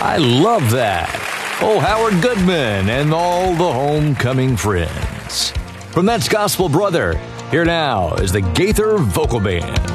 I love that. Oh, Howard Goodman and all the homecoming friends. From That's Gospel Brother, here now is the Gaither Vocal Band.